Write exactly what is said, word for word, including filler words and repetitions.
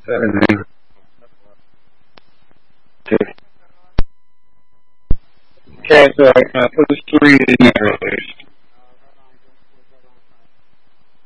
Uh, Okay, so I uh, put a three in there.